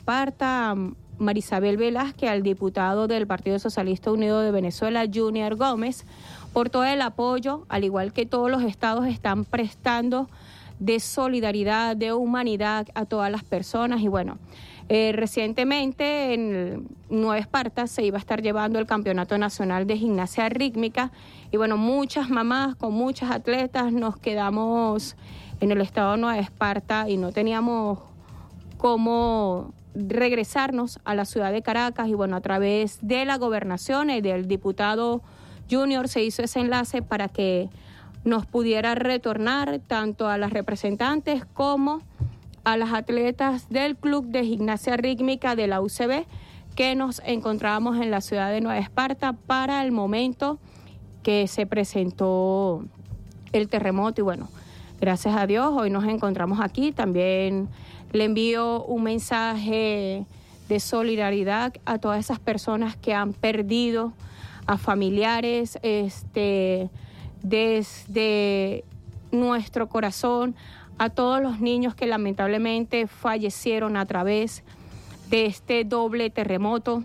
Esparta, Marisabel Velázquez, al diputado del Partido Socialista Unido de Venezuela, Junior Gómez, por todo el apoyo, al igual que todos los estados están prestando de solidaridad, de humanidad a todas las personas. Y bueno, recientemente en Nueva Esparta se iba a estar llevando el Campeonato Nacional de Gimnasia Rítmica y bueno, muchas mamás con muchas atletas nos quedamos en el estado de Nueva Esparta y no teníamos cómo regresarnos a la ciudad de Caracas y bueno, a través de la gobernación y del diputado Junior se hizo ese enlace para que nos pudiera retornar tanto a las representantes como a las atletas del Club de Gimnasia Rítmica de la UCB que nos encontrábamos en la ciudad de Nueva Esparta para el momento que se presentó el terremoto y bueno, gracias a Dios hoy nos encontramos aquí. También le envío un mensaje de solidaridad a todas esas personas que han perdido a familiares, desde nuestro corazón a todos los niños que lamentablemente fallecieron a través de este doble terremoto,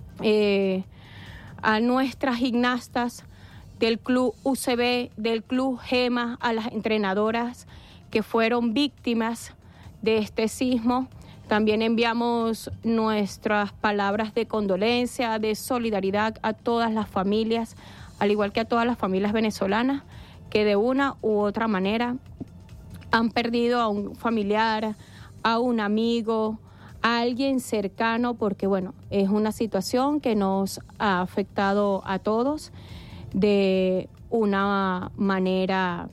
a nuestras gimnastas del Club UCB, del Club GEMA, a las entrenadoras que fueron víctimas de este sismo. También enviamos nuestras palabras de condolencia, de solidaridad a todas las familias, al igual que a todas las familias venezolanas que de una u otra manera han perdido a un familiar, a un amigo, a alguien cercano, porque bueno, es una situación que nos ha afectado a todos de una manera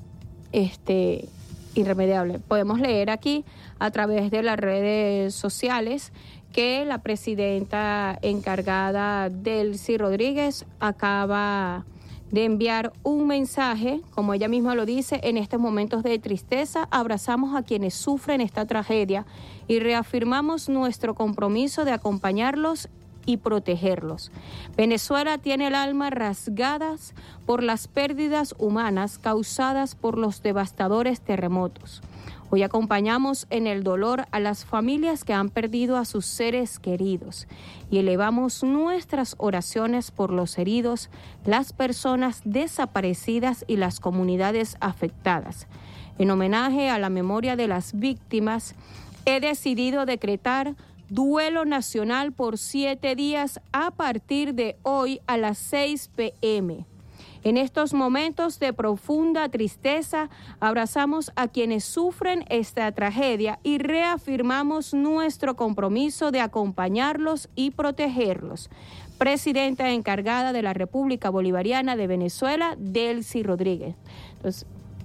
irremediable. Podemos leer aquí a través de las redes sociales que la presidenta encargada Delcy Rodríguez acaba de enviar un mensaje, como ella misma lo dice, en estos momentos de tristeza abrazamos a quienes sufren esta tragedia y reafirmamos nuestro compromiso de acompañarlos y protegerlos. Venezuela tiene el alma rasgadas por las pérdidas humanas causadas por los devastadores terremotos. Hoy acompañamos en el dolor a las familias que han perdido a sus seres queridos y elevamos nuestras oraciones por los heridos, las personas desaparecidas y las comunidades afectadas. En homenaje a la memoria de las víctimas, he decidido decretar duelo nacional por 7 días a partir de hoy a las 6 p.m. En estos momentos de profunda tristeza, abrazamos a quienes sufren esta tragedia y reafirmamos nuestro compromiso de acompañarlos y protegerlos. Presidenta encargada de la República Bolivariana de Venezuela, Delcy Rodríguez. Entonces,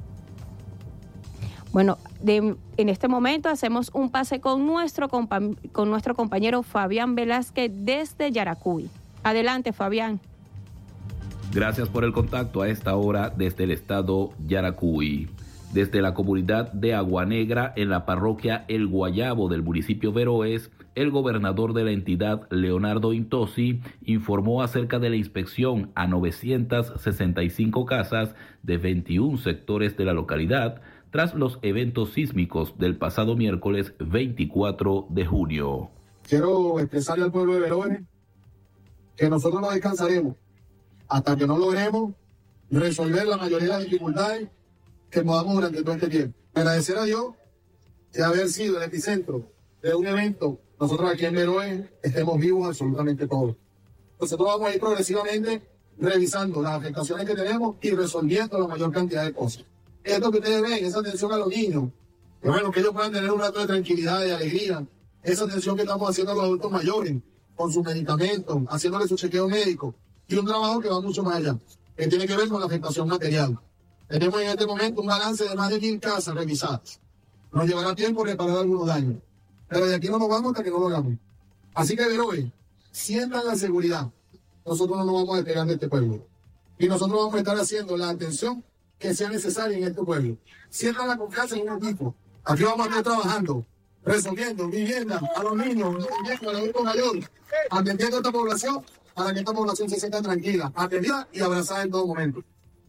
bueno, en este momento hacemos un pase con nuestro compañero Fabián Velázquez desde Yaracuy. Adelante, Fabián. Gracias por el contacto a esta hora desde el estado Yaracuy. Desde la comunidad de Agua Negra, en la parroquia El Guayabo del municipio Veroes, el gobernador de la entidad, Leonardo Intosi, informó acerca de la inspección a 965 casas de 21 sectores de la localidad tras los eventos sísmicos del pasado miércoles 24 de junio. Quiero expresarle al pueblo de Veroes que nosotros no descansaremos hasta que no logremos resolver la mayoría de las dificultades que podamos durante todo este tiempo. Agradecer a Dios de haber sido el epicentro de un evento. Nosotros aquí en Veroes estemos vivos absolutamente todos. Nosotros vamos a ir progresivamente revisando las afectaciones que tenemos y resolviendo la mayor cantidad de cosas. Esto que ustedes ven, esa atención a los niños, que bueno, que ellos puedan tener un rato de tranquilidad, de alegría, esa atención que estamos haciendo a los adultos mayores, con sus medicamentos, haciéndole su chequeo médico, y un trabajo que va mucho más allá, que tiene que ver con la afectación material. Tenemos en este momento un balance de más de 1,000 casas revisadas. Nos llevará tiempo reparar algunos daños, pero de aquí no nos vamos hasta que no lo hagamos. Así que, Veroes, sientan la seguridad. Nosotros no nos vamos a despegar de este pueblo. Y nosotros vamos a estar haciendo la atención que sea necesaria en este pueblo. Sientan la confianza en un equipo. Aquí vamos a estar trabajando, resolviendo vivienda a los niños, a los adultos mayores, atendiendo a esta población para que esta población se sienta tranquila, atendida y abrazada en todo momento.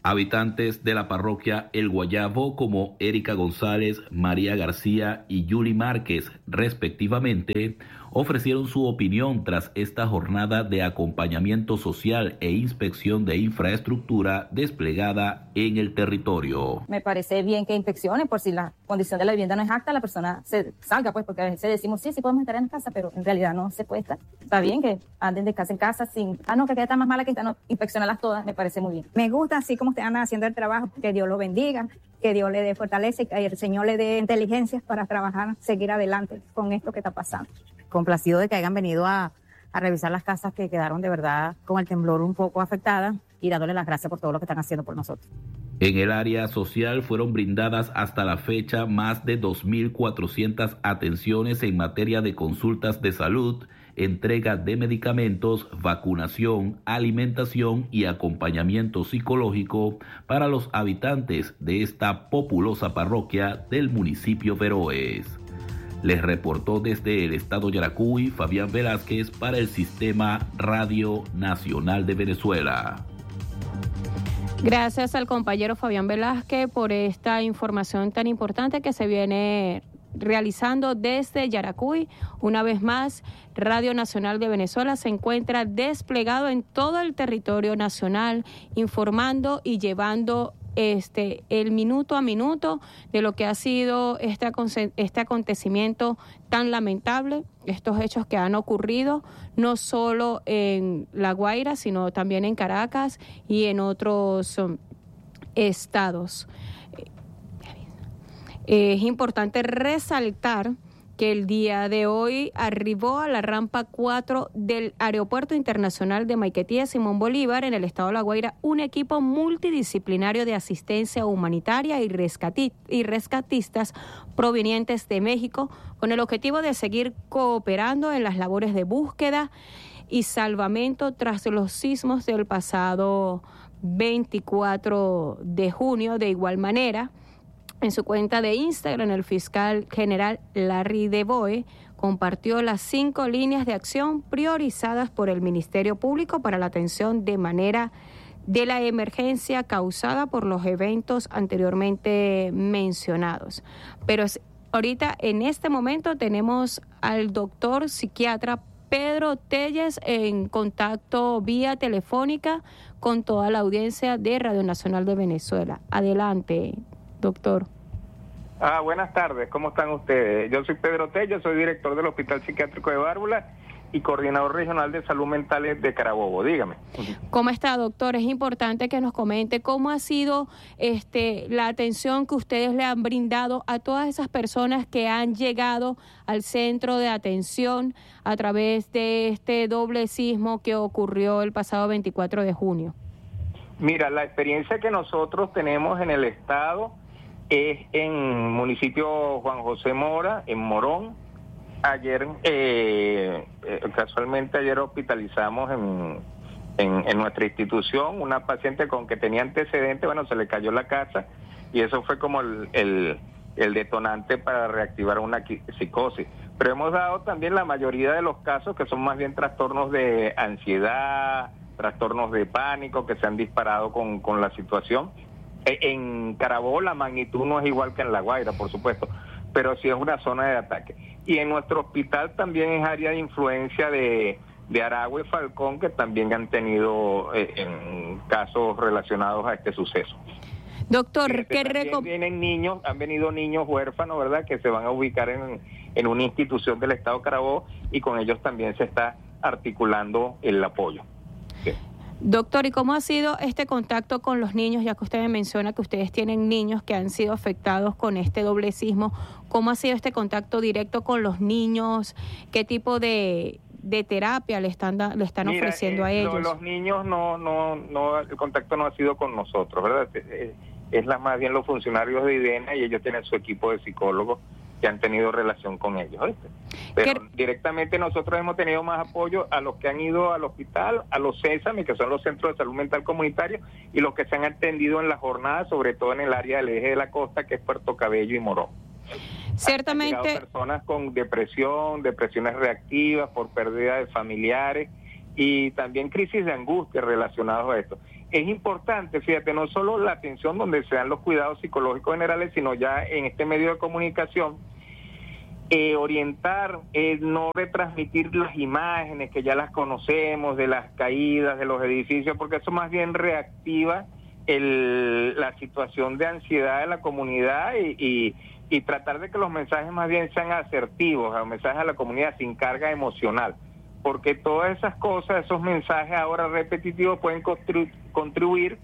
Habitantes de la parroquia El Guayabo como Erika González, María García y Yuli Márquez, respectivamente, ofrecieron su opinión tras esta jornada de acompañamiento social e inspección de infraestructura desplegada en el territorio. Me parece bien que inspeccionen por si la condición de la vivienda no es apta, la persona se salga, pues, porque a veces decimos, sí podemos estar en casa, pero en realidad no se puede estar. Está bien que anden de casa en casa sin, no, que queda tan más mala que esta, no, inspeccionarlas todas, me parece muy bien. Me gusta así como ustedes andan haciendo el trabajo, que Dios lo bendiga, que Dios le dé fortaleza y que el Señor le dé inteligencia para trabajar, seguir adelante con esto que está pasando. Complacido de que hayan venido a revisar las casas que quedaron de verdad con el temblor un poco afectadas y dándole las gracias por todo lo que están haciendo por nosotros. En el área social fueron brindadas hasta la fecha más de 2.400 atenciones en materia de consultas de salud, entrega de medicamentos, vacunación, alimentación y acompañamiento psicológico para los habitantes de esta populosa parroquia del municipio Veroes. Les reportó desde el estado Yaracuy Fabián Velázquez para el Sistema Radio Nacional de Venezuela. Gracias al compañero Fabián Velázquez por esta información tan importante que se viene realizando desde Yaracuy. Una vez más, Radio Nacional de Venezuela se encuentra desplegado en todo el territorio nacional, informando y llevando el minuto a minuto de lo que ha sido este acontecimiento tan lamentable, estos hechos que han ocurrido no solo en La Guaira, sino también en Caracas y en otros estados. Es importante resaltar que el día de hoy arribó a la rampa 4 del Aeropuerto Internacional de Maiquetía Simón Bolívar en el estado de La Guaira un equipo multidisciplinario de asistencia humanitaria y rescatistas provenientes de México con el objetivo de seguir cooperando en las labores de búsqueda y salvamento tras los sismos del pasado 24 de junio. De igual manera, en su cuenta de Instagram, el fiscal general Larry DeBoe compartió las 5 líneas de acción priorizadas por el Ministerio Público para la atención de manera de la emergencia causada por los eventos anteriormente mencionados. Pero ahorita, en este momento, tenemos al doctor psiquiatra Pedro Telles en contacto vía telefónica con toda la audiencia de Radio Nacional de Venezuela. Adelante, doctor. Buenas tardes, ¿cómo están ustedes? Yo soy Pedro Telles, soy director del Hospital Psiquiátrico de Bárbula y coordinador regional de salud mental de Carabobo. Dígame. ¿Cómo está, doctor? Es importante que nos comente cómo ha sido la atención que ustedes le han brindado a todas esas personas que han llegado al centro de atención a través de este doble sismo que ocurrió el pasado 24 de junio. Mira, la experiencia que nosotros tenemos en el estado es en municipio Juan José Mora, en Morón. Ayer, casualmente ayer hospitalizamos en nuestra institución una paciente con que tenía antecedentes, se le cayó la casa y eso fue como el detonante para reactivar una psicosis. Pero hemos dado también la mayoría de los casos que son más bien trastornos de ansiedad, trastornos de pánico que se han disparado con la situación. En Carabobo la magnitud no es igual que en La Guaira, por supuesto, pero sí es una zona de ataque. Y en nuestro hospital también es área de influencia de Aragua y Falcón, que también han tenido en casos relacionados a este suceso. Doctor, han venido niños huérfanos, ¿verdad?, que se van a ubicar en una institución del Estado de Carabobo y con ellos también se está articulando el apoyo. Sí. Doctor, ¿y cómo ha sido este contacto con los niños? Ya que usted me menciona que ustedes tienen niños que han sido afectados con este doble sismo, ¿cómo ha sido este contacto directo con los niños? ¿Qué tipo de terapia le están ofreciendo a ellos? Los niños el contacto no ha sido con nosotros, ¿verdad? Es más bien los funcionarios de IDENA y ellos tienen su equipo de psicólogos que han tenido relación con ellos, ¿viste? Pero directamente nosotros hemos tenido más apoyo a los que han ido al hospital, a los CESAMI, que son los Centros de Salud Mental Comunitarios, y los que se han atendido en la jornada, sobre todo en el área del eje de la costa, que es Puerto Cabello y Morón. Ciertamente. Han llegado personas con depresiones reactivas por pérdida de familiares y también crisis de angustia relacionados a esto. es importante, fíjate, no solo la atención donde se dan los cuidados psicológicos generales, sino ya en este medio de comunicación, orientar, no retransmitir las imágenes que ya las conocemos de las caídas de los edificios, porque eso más bien reactiva la situación de ansiedad de la comunidad y tratar de que los mensajes más bien sean asertivos, mensajes a la comunidad sin carga emocional, porque todas esas cosas, esos mensajes ahora repetitivos pueden contribuir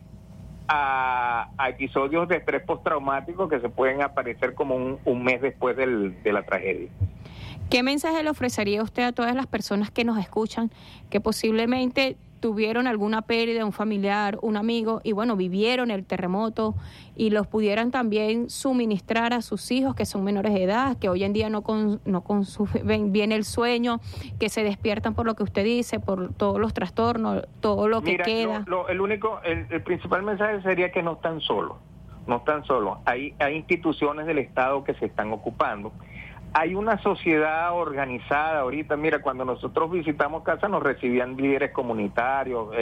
a episodios de estrés postraumático que se pueden aparecer como un mes después de la tragedia. ¿Qué mensaje le ofrecería usted a todas las personas que nos escuchan, que posiblemente tuvieron alguna pérdida, un familiar, un amigo, y bueno, vivieron el terremoto y los pudieran también suministrar a sus hijos que son menores de edad, que hoy en día no conciben bien el sueño, que se despiertan por lo que usted dice, por todos los trastornos, todo lo que queda? El principal mensaje sería que no están solos, hay instituciones del Estado que se están ocupando. Hay una sociedad organizada ahorita. Mira, cuando nosotros visitamos casas nos recibían líderes comunitarios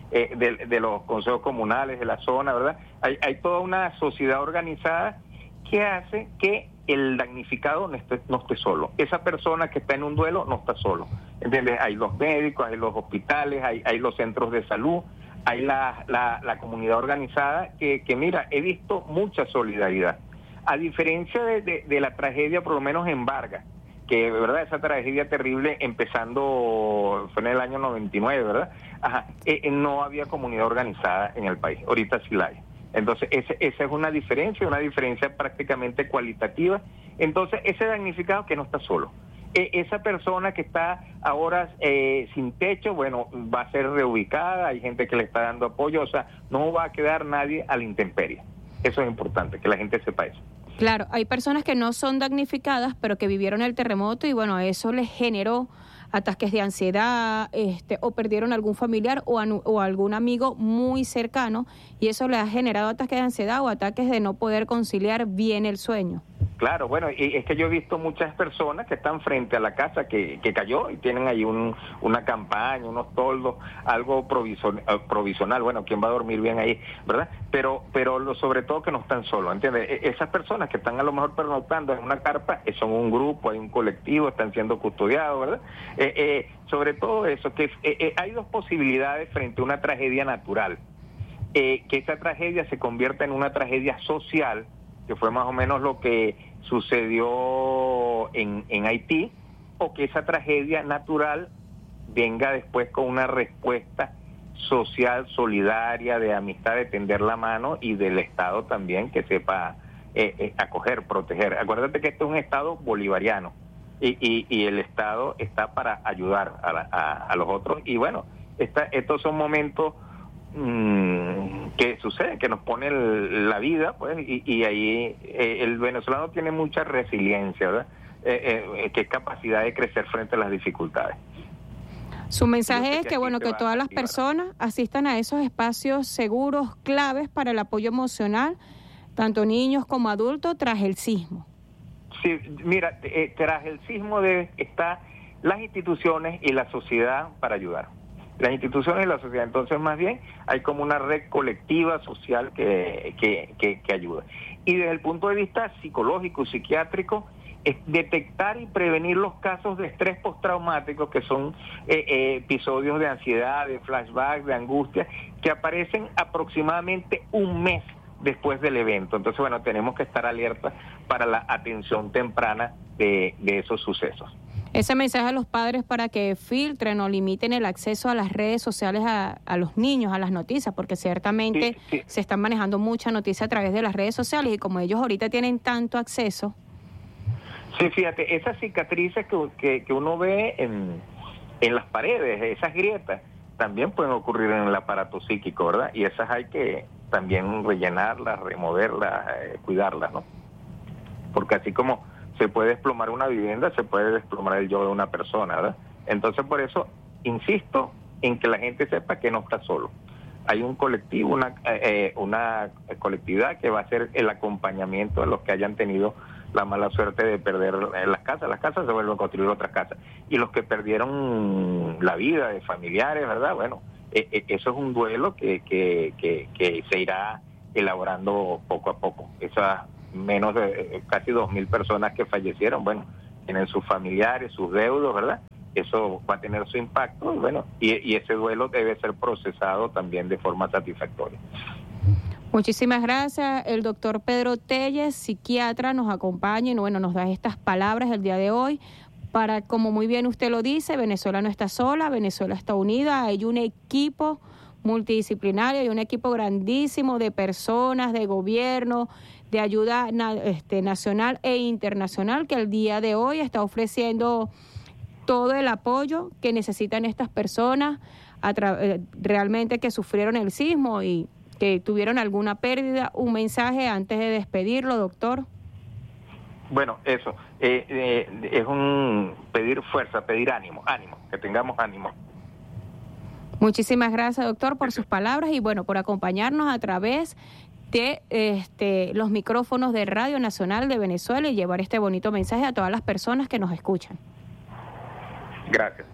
de los consejos comunales de la zona, ¿verdad? Hay toda una sociedad organizada que hace que el damnificado no esté solo. Esa persona que está en un duelo no está solo, ¿entiendes? Hay los médicos, hay los hospitales, hay los centros de salud, hay la comunidad organizada que mira, he visto mucha solidaridad. A diferencia de la tragedia, por lo menos en Vargas, que verdad esa tragedia terrible empezando fue en el año 99, ¿verdad? No había comunidad organizada en el país, ahorita sí la hay. Entonces esa es una diferencia prácticamente cualitativa. Entonces ese damnificado que no está solo, esa persona que está ahora sin techo, bueno, va a ser reubicada, hay gente que le está dando apoyo, o sea, no va a quedar nadie a la intemperie. Eso es importante, que la gente sepa eso. Claro, hay personas que no son damnificadas, pero que vivieron el terremoto y bueno, eso les generó ataques de ansiedad, o perdieron algún familiar o algún amigo muy cercano, y eso les ha generado ataques de ansiedad o ataques de no poder conciliar bien el sueño. Claro, bueno, y es que yo he visto muchas personas que están frente a la casa que cayó y tienen ahí una campaña, unos toldos, algo provisional. Bueno, ¿quién va a dormir bien ahí, verdad? Pero sobre todo que no están solos, ¿entiendes? Esas personas que están a lo mejor pernoctando en una carpa son un grupo, hay un colectivo, están siendo custodiados, ¿verdad? Sobre todo eso, que hay dos posibilidades frente a una tragedia natural. Que esa tragedia se convierta en una tragedia social, que fue más o menos lo que sucedió en Haití, o que esa tragedia natural venga después con una respuesta social, solidaria, de amistad, de tender la mano, y del Estado también que sepa acoger, proteger. Acuérdate que esto es un Estado bolivariano y el Estado está para ayudar a los otros, y bueno, estos son momentos que sucede, que nos pone la vida, pues, y ahí el venezolano tiene mucha resiliencia, ¿verdad? Que es capacidad de crecer frente a las dificultades. Su mensaje es que bueno, que todas las personas asistan a esos espacios seguros, claves para el apoyo emocional, tanto niños como adultos, tras el sismo. Sí, mira, tras el sismo está las instituciones y la sociedad para ayudar. Las instituciones y la sociedad, entonces más bien hay como una red colectiva social que ayuda. Y desde el punto de vista psicológico y psiquiátrico, es detectar y prevenir los casos de estrés postraumático, que son episodios de ansiedad, de flashback, de angustia, que aparecen aproximadamente un mes después del evento. Entonces, bueno, tenemos que estar alerta para la atención temprana de esos sucesos. Ese mensaje a los padres para que filtren o limiten el acceso a las redes sociales a los niños, a las noticias, porque ciertamente se están manejando mucha noticia a través de las redes sociales, y como ellos ahorita tienen tanto acceso. Sí, fíjate, esas cicatrices que uno ve en las paredes, esas grietas, también pueden ocurrir en el aparato psíquico, ¿verdad? Y esas hay que también rellenarlas, removerlas, cuidarlas, ¿no? Porque así como se puede desplomar una vivienda, se puede desplomar el yo de una persona, ¿verdad? Entonces, por eso, insisto en que la gente sepa que no está solo. Hay un colectivo, una colectividad que va a hacer el acompañamiento de los que hayan tenido la mala suerte de perder las casas se vuelven a construir otras casas. Y los que perdieron la vida de familiares, ¿verdad? Bueno, eso es un duelo que se irá elaborando poco a poco. Esas menos de casi 2.000 personas que fallecieron, bueno, tienen sus familiares, sus deudos, ¿verdad? Eso va a tener su impacto, bueno, y ese duelo debe ser procesado también de forma satisfactoria. Muchísimas gracias. El doctor Pedro Telles, psiquiatra, nos acompaña y bueno, nos da estas palabras el día de hoy para, como muy bien usted lo dice, Venezuela no está sola, Venezuela está unida, hay un equipo multidisciplinario, hay un equipo grandísimo de personas, de gobierno, de ayuda nacional e internacional que el día de hoy está ofreciendo todo el apoyo que necesitan estas personas realmente que sufrieron el sismo y que tuvieron alguna pérdida. Un mensaje antes de despedirlo, doctor. Bueno, eso, es un pedir fuerza, pedir ánimo, que tengamos ánimo. Muchísimas gracias, doctor, por sus palabras y bueno, por acompañarnos a través de los micrófonos de Radio Nacional de Venezuela y llevar este bonito mensaje a todas las personas que nos escuchan. Gracias.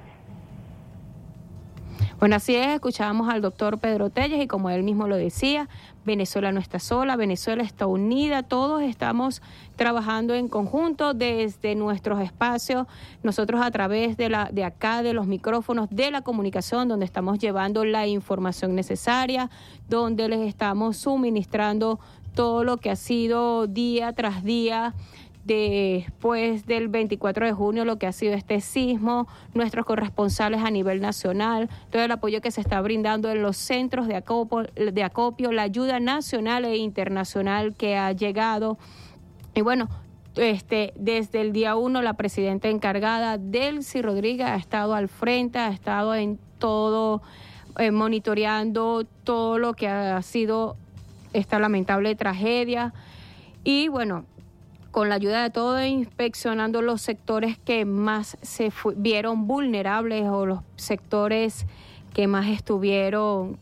Bueno, así es, escuchábamos al doctor Pedro Telles y como él mismo lo decía, Venezuela no está sola, Venezuela está unida, todos estamos trabajando en conjunto desde nuestros espacios, nosotros a través de acá, de los micrófonos de la comunicación, donde estamos llevando la información necesaria, donde les estamos suministrando todo lo que ha sido día tras día, después del 24 de junio, lo que ha sido este sismo, nuestros corresponsales a nivel nacional, todo el apoyo que se está brindando en los centros de acopio, la ayuda nacional e internacional que ha llegado. Y bueno, desde el día 1 la presidenta encargada, Delcy Rodríguez, ha estado al frente, ha estado en todo, monitoreando todo lo que ha sido esta lamentable tragedia. Y bueno, con la ayuda de todos, inspeccionando los sectores que más vieron vulnerables o los sectores que más tuvieron,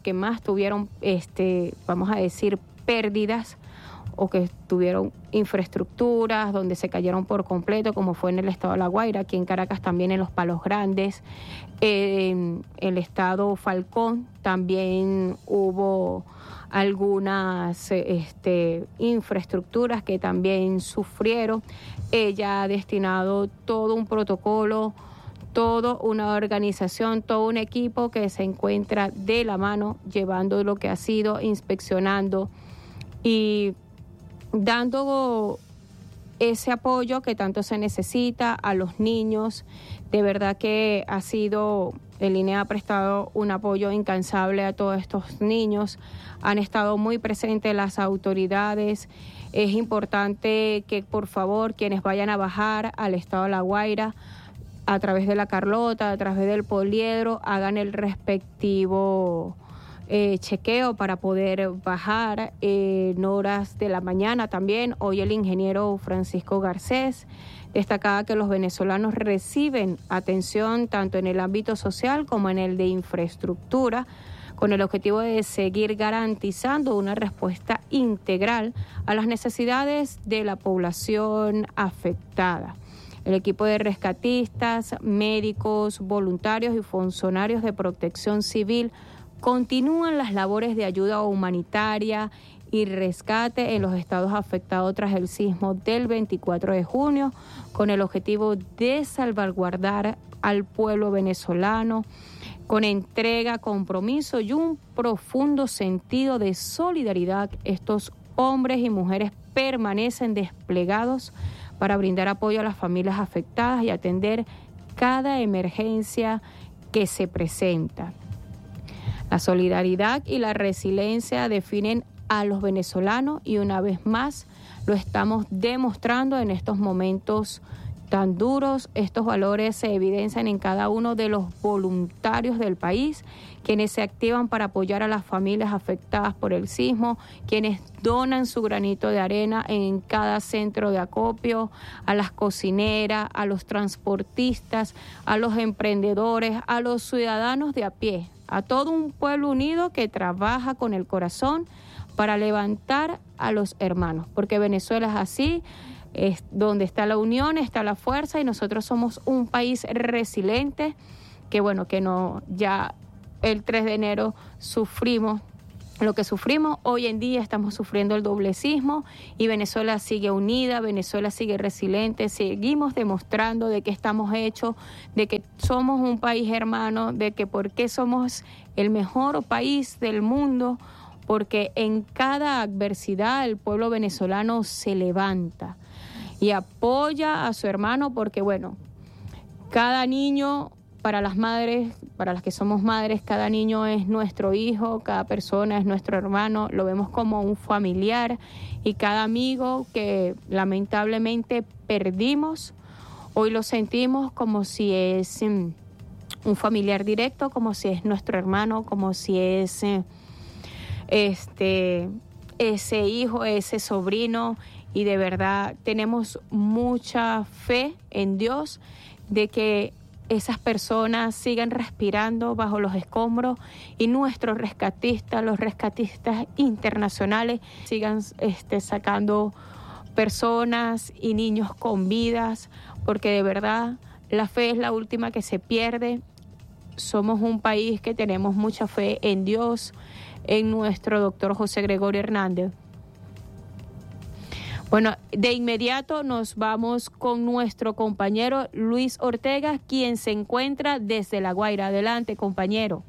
vamos a decir, pérdidas o que tuvieron infraestructuras donde se cayeron por completo, como fue en el estado de La Guaira, aquí en Caracas también en Los Palos Grandes, en el estado Falcón también hubo algunas infraestructuras que también sufrieron. Ella ha destinado todo un protocolo, toda una organización, todo un equipo que se encuentra de la mano llevando lo que ha sido, inspeccionando y dando ese apoyo que tanto se necesita a los niños. De verdad que ha sido, el INE ha prestado un apoyo incansable a todos estos niños, han estado muy presentes las autoridades. Es importante que por favor quienes vayan a bajar al estado de La Guaira a través de la Carlota, a través del Poliedro, hagan el respectivo chequeo para poder bajar en horas de la mañana también. Hoy el ingeniero Francisco Garcés destacaba que los venezolanos reciben atención tanto en el ámbito social como en el de infraestructura, con el objetivo de seguir garantizando una respuesta integral a las necesidades de la población afectada. El equipo de rescatistas, médicos, voluntarios y funcionarios de protección civil continúan las labores de ayuda humanitaria y rescate en los estados afectados tras el sismo del 24 de junio, con el objetivo de salvaguardar al pueblo venezolano con entrega, compromiso y un profundo sentido de solidaridad. Estos hombres y mujeres permanecen desplegados para brindar apoyo a las familias afectadas y atender cada emergencia que se presenta. La solidaridad y la resiliencia definen a los venezolanos y una vez más lo estamos demostrando en estos momentos tan duros. Estos valores se evidencian en cada uno de los voluntarios del país, quienes se activan para apoyar a las familias afectadas por el sismo, quienes donan su granito de arena en cada centro de acopio, a las cocineras, a los transportistas, a los emprendedores, a los ciudadanos de a pie, a todo un pueblo unido que trabaja con el corazón para levantar a los hermanos, porque Venezuela es así. Es donde está la unión, está la fuerza y nosotros somos un país resiliente que bueno, que no, ya el 3 de enero sufrimos lo que sufrimos. Hoy en día estamos sufriendo el doblecismo y Venezuela sigue unida, Venezuela sigue resiliente, seguimos demostrando de que estamos hechos, de que somos un país hermano, de que por qué somos el mejor país del mundo, porque en cada adversidad el pueblo venezolano se levanta y apoya a su hermano, porque bueno, cada niño, para las madres, para las que somos madres, cada niño es nuestro hijo, cada persona es nuestro hermano, lo vemos como un familiar, y cada amigo que lamentablemente perdimos, hoy lo sentimos como si es un familiar directo, como si es nuestro hermano, como si es ese hijo, ese sobrino, y de verdad tenemos mucha fe en Dios de que esas personas sigan respirando bajo los escombros y nuestros rescatistas, los rescatistas internacionales, sigan sacando personas y niños con vidas, porque de verdad la fe es la última que se pierde. Somos un país que tenemos mucha fe en Dios, en nuestro doctor José Gregorio Hernández. Bueno, de inmediato nos vamos con nuestro compañero Luis Ortega, quien se encuentra desde La Guaira. Adelante, compañero.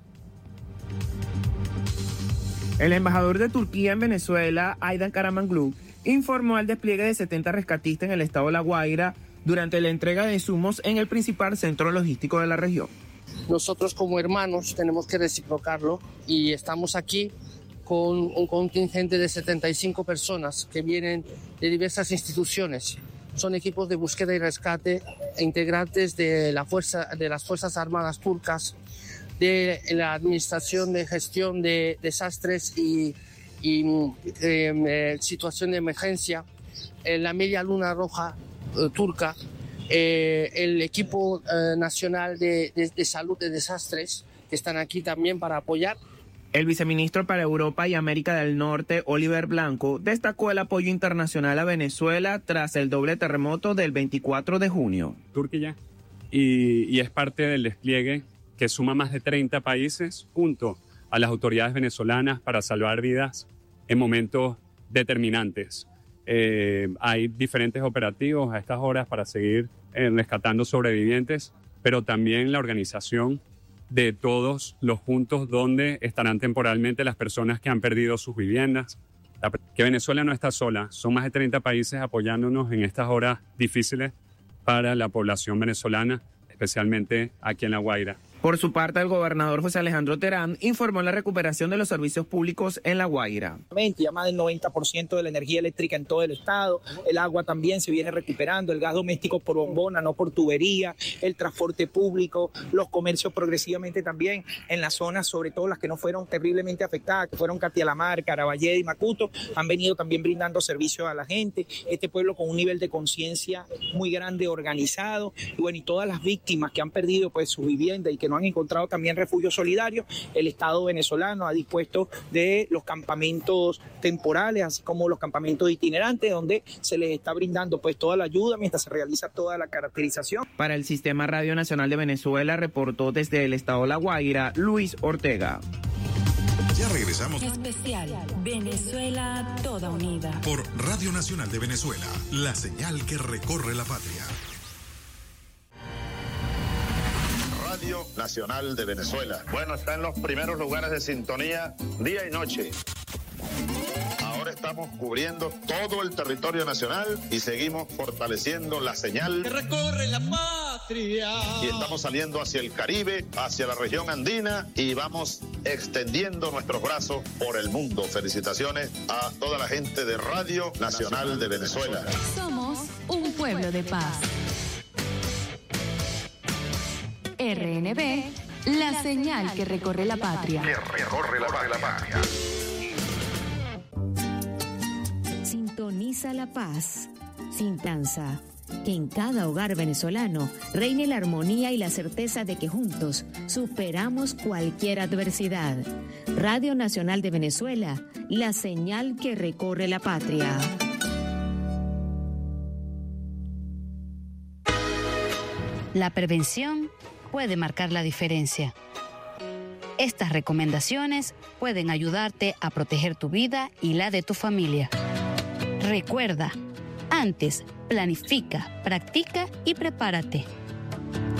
El embajador de Turquía en Venezuela, Aydan Karamanglou, informó al despliegue de 70 rescatistas en el estado de La Guaira durante la entrega de insumos en el principal centro logístico de la región. Nosotros como hermanos tenemos que reciprocarlo y estamos aquí con un contingente de 75 personas que vienen de diversas instituciones. Son equipos de búsqueda y rescate, integrantes de las Fuerzas Armadas turcas, de la Administración de Gestión de Desastres y Situación de Emergencia, la Media Luna Roja turca, el equipo nacional de salud de desastres, que están aquí también para apoyar. El viceministro para Europa y América del Norte, Oliver Blanco, destacó el apoyo internacional a Venezuela tras el doble terremoto del 24 de junio. Turquía, y es parte del despliegue que suma más de 30 países junto a las autoridades venezolanas para salvar vidas en momentos determinantes. Hay diferentes operativos a estas horas para seguir rescatando sobrevivientes, pero también la organización de todos los puntos donde estarán temporalmente las personas que han perdido sus viviendas. Que Venezuela no está sola, son más de 30 países apoyándonos en estas horas difíciles para la población venezolana, especialmente aquí en La Guaira. Por su parte, el gobernador José Alejandro Terán informó la recuperación de los servicios públicos en La Guaira. Ya más del 90% de la energía eléctrica en todo el estado, el agua también se viene recuperando, el gas doméstico por bombona, no por tubería, el transporte público, los comercios progresivamente también en las zonas, sobre todo las que no fueron terriblemente afectadas, que fueron Catialamar, Caraballeda y Macuto, han venido también brindando servicios a la gente. Este pueblo con un nivel de conciencia muy grande, organizado, y bueno, y todas las víctimas que han perdido pues su vivienda y que no han encontrado también refugio solidario, el Estado venezolano ha dispuesto de los campamentos temporales, así como los campamentos itinerantes, donde se les está brindando pues toda la ayuda mientras se realiza toda la caracterización. Para el Sistema Radio Nacional de Venezuela, reportó desde el estado de La Guaira, Luis Ortega. Ya regresamos. Especial Venezuela toda unida. Por Radio Nacional de Venezuela, la señal que recorre la patria. Radio Nacional de Venezuela. Bueno, está en los primeros lugares de sintonía día y noche. Ahora estamos cubriendo todo el territorio nacional y seguimos fortaleciendo la señal que recorre la patria. Y estamos saliendo hacia el Caribe, hacia la región andina y vamos extendiendo nuestros brazos por el mundo. Felicitaciones a toda la gente de Radio Nacional de Venezuela. Somos un pueblo de paz. RNB, la señal que recorre la patria. Que recorre la patria. Sintoniza la paz. Sintanza. Que en cada hogar venezolano reine la armonía y la certeza de que juntos superamos cualquier adversidad. Radio Nacional de Venezuela, la señal que recorre la patria. La prevención puede marcar la diferencia. Estas recomendaciones pueden ayudarte a proteger tu vida y la de tu familia. Recuerda, antes, planifica, practica y prepárate.